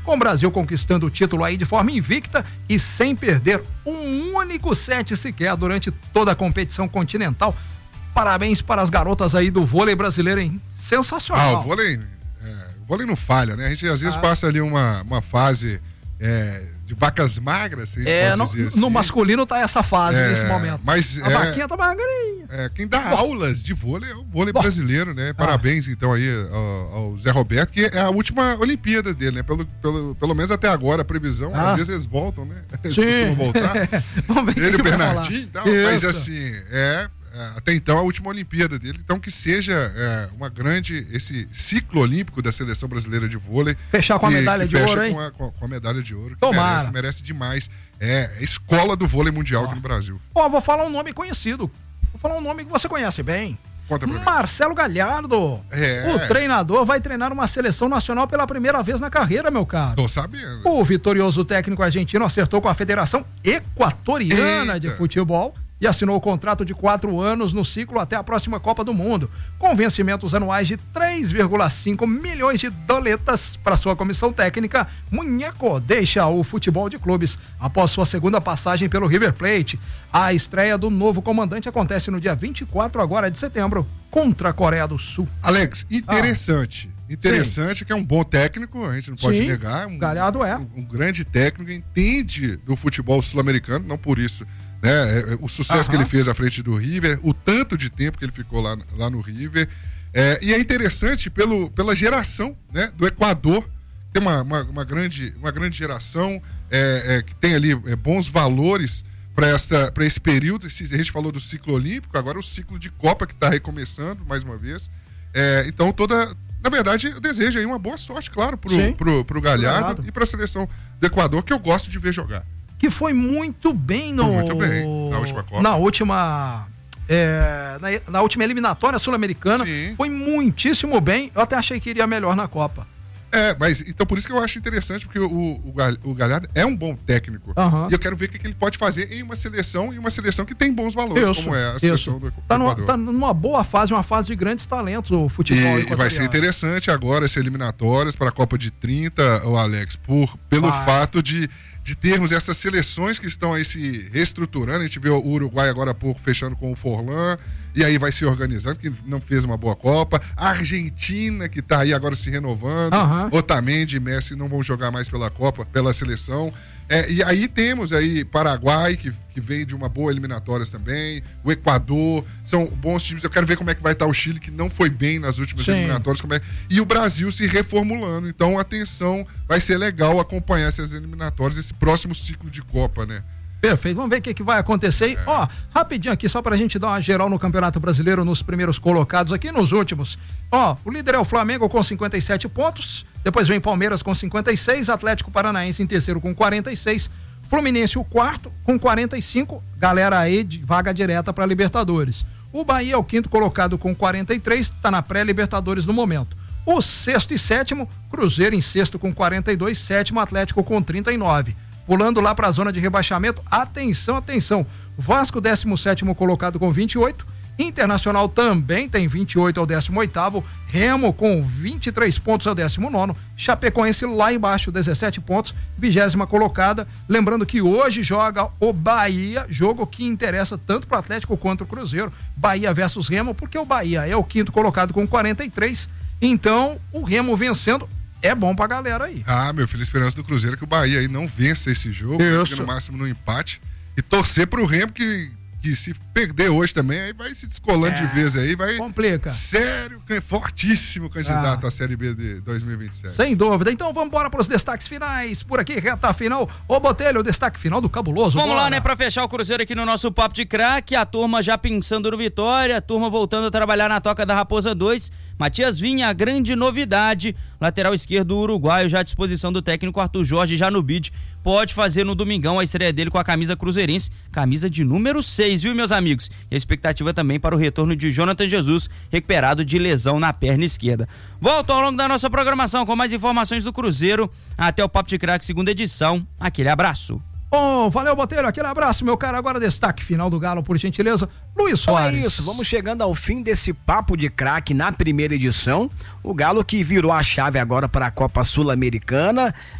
com o Brasil conquistando o título aí de forma invicta e sem perder um único set sequer durante toda a competição continental. Parabéns para as garotas aí do vôlei brasileiro, hein? Sensacional. O vôlei não falha, né? A gente às vezes passa ali uma fase de vacas magras, no masculino tá essa fase nesse momento. Mas a vaquinha tá magrinha. Quem dá aulas de vôlei é o vôlei brasileiro, né? Parabéns então aí ao Zé Roberto, que é a última Olimpíada dele, né? Pelo menos até agora, a previsão, às vezes eles voltam, né? Eles costumam voltar. Ele e o Bernardinho e tal, mas assim, até então a última Olimpíada dele, então que seja esse ciclo olímpico da seleção brasileira de vôlei. Fechar com a medalha de ouro, hein? Com a medalha de ouro, que merece demais. É a escola do vôlei mundial aqui no Brasil. Vou falar um nome conhecido. Vou falar um nome que você conhece bem. Conta pra mim. Marcelo Galhardo. O treinador vai treinar uma seleção nacional pela primeira vez na carreira, meu caro. Tô sabendo. O vitorioso técnico argentino acertou com a Federação Equatoriana de Futebol e assinou o contrato de 4 anos no ciclo até a próxima Copa do Mundo, com vencimentos anuais de 3,5 milhões de doletas para sua comissão técnica. Munheco deixa o futebol de clubes após sua segunda passagem pelo River Plate. A estreia do novo comandante acontece no dia 24 agora de setembro, contra a Coreia do Sul. Alex, interessante. Interessante, que é um bom técnico, a gente não pode negar. Galhardo um grande técnico, entende do futebol sul-americano, não por isso, né? O sucesso que ele fez à frente do River, o tanto de tempo que ele ficou lá no River. E é interessante pela geração, né, do Equador. Tem uma grande geração que tem ali bons valores para esse período. A gente falou do ciclo olímpico, agora o ciclo de Copa que está recomeçando mais uma vez. Então na verdade, eu desejo aí uma boa sorte, claro, pro Galhardo e para a seleção do Equador, que eu gosto de ver jogar. Que foi muito bem na última Copa. Na última eliminatória sul-americana. Foi muitíssimo bem. Eu até achei que iria melhor na Copa. Mas então por isso que eu acho interessante, porque o Galhardo é um bom técnico. E eu quero ver o que ele pode fazer em uma seleção, que tem bons valores, como é a seleção do Equador. Tá numa boa fase, uma fase de grandes talentos o futebol equatoriano. E vai ser interessante agora as eliminatórias para a Copa de 30, o Alex, pelo fato de termos essas seleções que estão aí se reestruturando. A gente vê o Uruguai agora há pouco fechando com o Forlan, e aí vai se organizando, que não fez uma boa Copa. A Argentina, que está aí agora se renovando. Otamendi e Messi não vão jogar mais pela Copa, pela seleção. E aí temos aí Paraguai, que veio de uma boa eliminatórias também, o Equador, são bons times. Eu quero ver como é que vai estar o Chile, que não foi bem nas últimas eliminatórias, e o Brasil se reformulando. Então, atenção, vai ser legal acompanhar essas eliminatórias, esse próximo ciclo de Copa, né? Perfeito, vamos ver o que vai acontecer. Rapidinho aqui, só pra gente dar uma geral no Campeonato Brasileiro, nos primeiros colocados aqui, nos últimos. O líder é o Flamengo com 57 pontos, depois vem Palmeiras com 56, Atlético Paranaense em terceiro com 46, Fluminense o quarto com 45, galera aí de vaga direta para Libertadores. O Bahia é o quinto colocado com 43, tá na pré-Libertadores no momento. O sexto e sétimo, Cruzeiro em sexto com 42, sétimo Atlético com 39. Pulando lá para a zona de rebaixamento, atenção, Vasco 17º colocado com 28, Internacional também tem 28 ao 18º, Remo com 23 pontos ao 19º, Chapecoense lá embaixo 17 pontos, 20ª colocada. Lembrando que hoje joga o Bahia, jogo que interessa tanto para o Atlético quanto o Cruzeiro, Bahia versus Remo, porque o Bahia é o quinto colocado com 43, então o Remo vencendo é bom pra galera aí. Meu filho, a esperança do Cruzeiro é que o Bahia aí não vença esse jogo, fique no máximo no empate, e torcer pro Remo que se perder hoje também, aí vai se descolando de vez aí, vai... Complica. Sério, fortíssimo candidato à Série B de 2027. Sem dúvida. Então vamos embora pros destaques finais, por aqui, reta final. Ô Botelho, o destaque final do Cabuloso. Vamos lá, né, pra fechar o Cruzeiro aqui no nosso Papo de Craque, a turma já pensando no Vitória, a turma voltando a trabalhar na Toca da Raposa 2, Matias Vinha, a grande novidade, lateral esquerdo uruguaio, já à disposição do técnico Arthur Jorge, já no bid, pode fazer no domingão a estreia dele com a camisa cruzeirense, camisa de número 6, viu, meus amigos? E a expectativa também para o retorno de Jonathan Jesus, recuperado de lesão na perna esquerda. Volto ao longo da nossa programação com mais informações do Cruzeiro. Até o Papo de Craque, segunda edição. Aquele abraço. Valeu, Botelho, aquele abraço, meu cara. Agora destaque final do Galo, por gentileza, Luiz Soares. É isso, vamos chegando ao fim desse Papo de Craque na primeira edição. O Galo que virou a chave agora para a Copa Sul-Americana.